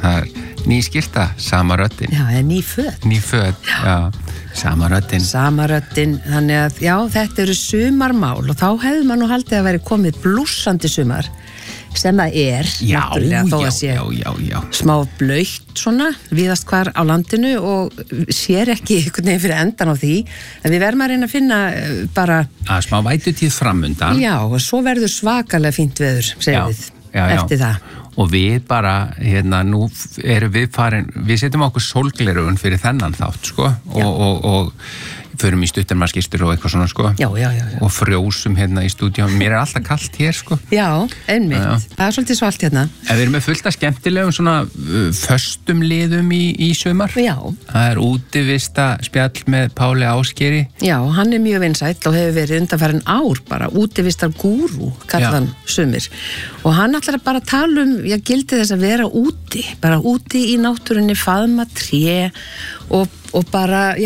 það ný skyrta, sama röddin. Já, eða ný föt. Ný föt, já, sama röddin. Sama röddin, þannig að já, þetta eru sumarmál og þá hefði maður nú haldið að veri komið blússandi sumar sem það náttúrulega, þó að sé smá blautt svona, víðast hvar á landinu og sér ekki einhvern veginn fyrir endan á því, en við verðum að reyna að finna bara smá vætutíð framundan. Já, og svo verður svakalega fínt veður, segjum við, eftir það. Og við bara, nú erum við setjum okkur sólgleraugun fyrir þennan þátt, sko, og förum í stuttarmaskýrstur og eitthvað svona, sko. Já. Og frjósum í stúdíum. Mér alltaf kalt hér, sko. Já, einmitt. Það svolítið svalt hérna. En við erum með fullt af skemmtilegum svona föstum liðum í sumar. Já. Það útivista spjall með Páli Ásgeiri. Já, hann mjög vinsæll og hefur verið undanfarin ár bara, útivistar gúrú, kallan sumir. Og hann ætlar að bara tala gildi þess að vera úti, bara úti í náttúrunni, faðma tré og bara,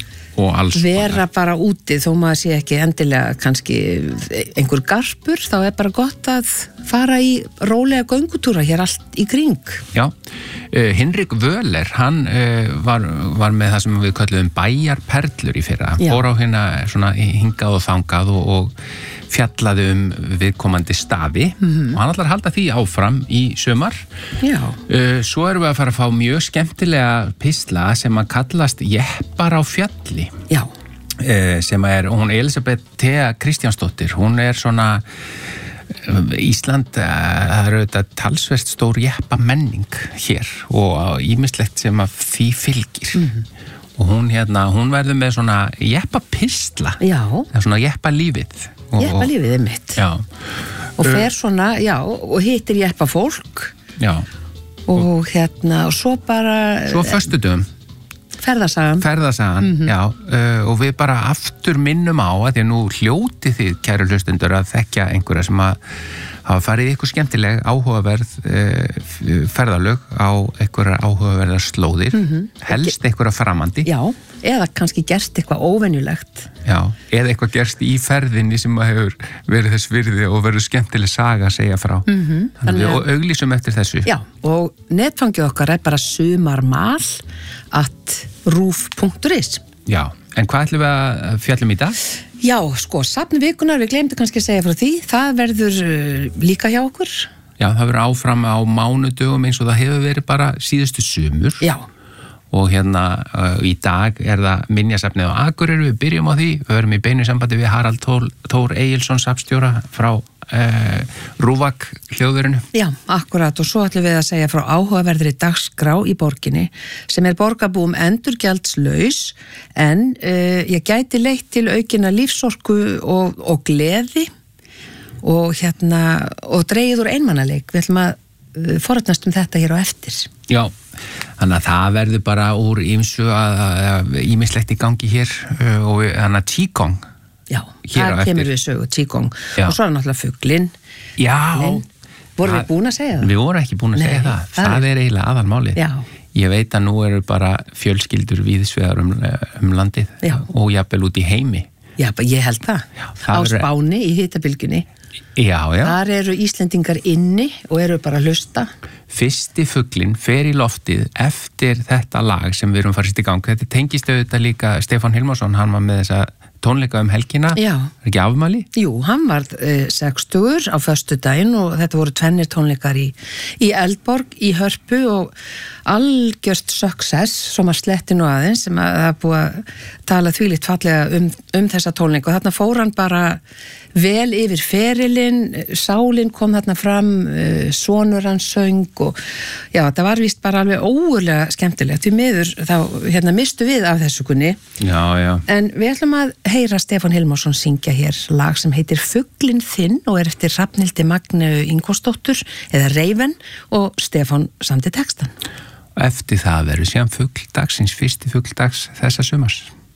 vera bara úti þó maður sé ekki endilega kannski einhver garpur, þá bara gott að fara í rólega göngutúra hér allt í kring. Já, Hinrik Völler, hann var með það sem við köllum bæjarperlur í fyrra. Hann fór á svona hingað og þangað og fjallaði viðkomandi staði og hann ætlar að halda því áfram í sumar. Já. Svo erum við að fara að fá mjög skemmtilega pistla sem að kallast Jeppar á fjalli. Já. Sem hún Elisabeth Thea Kristjánsdóttir, hún svona Ísland, það auðvitað talsvert stór jeppa menning hér og ýmislegt sem að því fylgir. Og hún verður með svona jeppa pistla. Já. Svona jeppa lífið. Jeppa lífið mitt. Já. Og fer svona, og hittir jeppa fólk. Já. Og og svo bara Svo föstudögum Ferðasagan, já, og við bara aftur minnum á að því að nú hljóti þið, kæru hlustendur, að þekkja einhverja sem að hafa farið í eitthvað skemmtileg áhugaverð ferðalög á einhverja áhugaverðar slóðir, helst einhverja framandi. Já, eða kannski gerst eitthvað óvenjulegt. Já, eða eitthvað gerst í ferðinni sem að hefur verið þess virði og verið skemmtileg saga að segja frá. Þannig við auglýsum eftir þessu. Já, og netfangið okkar bara sumarmal@ruf.is. Já, en hvað ætlum við að fjallum í dag? Já, sko, safn vikunar, við glemdum kannski að segja frá því, það verður líka hjá okkur. Já, það verður áfram á mánudögum eins og það hefur verið bara síðustu sumur. Já. Og í dag það minjasafnið á Akureyri, við byrjum á því, við verum í beinu sambandi við Harald Thor Egilsson safnstjóra frá Rúvak hljóðverinu. Já, akkurat, og svo ætlum við að segja frá áhugaverðri dagskrá í borginni sem borgarbúum endurgjaldslaus en ég gæti leitt til aukinna lífsorku og gleði og og dregið úr einmannaleik. Við ætlum að forrætnast þetta hér á eftir. Já, þannig að það verður bara úr ýmsu að ýmislegt í gangi hér og þannig að Qigong. Já, það kemur við sögu Qigong. Og svo náttúrulega fuglinn. Já. Vorum við búin að segja það? Við vorum ekki búin að segja það. Það eiginlega aðalmálið. Já. Ég veit að nú eru bara fjölskyldur víðsvegar landið og jafnvel út í heimi. Já, ég held það. Á Spáni í hitabylgjunni. Já. Þar eru Íslendingar inni og eru bara að hlusta. Fyrsti fuglinn fer í loftið eftir þetta lag sem við erum farist í gang. Þetta tengist auðvitað líka Stefán Hilmarsson, hann var með þessa tónleika helgina. Já. Ekki afmæli? Jú, hann var 60 á föstudaginn og þetta voru 2 tónleikar í Eldborg, í Hörpu og algjört success, svo maður sletti nú aðeins sem að það búið að tala þvílíkt fallega þessa tónleika og þarna fór hann bara vel yfir ferilinn, sálinn kom þarna fram, sonur hans söng og já, það var víst bara alveg ógurlega skemmtilegt. Því miður þá mistu við af þessu kunni. Já. En við ætlum að heyra Stefán Hilmarsson syngja hér lag sem heitir Fuglinn þinn og eftir Hrafnhildi Magneu Ingvarsdóttur eða Reiven og Stefán samdi textan. Eftir það verður síðan fugl dagsins, fyrsti fugl dags þessa sumars.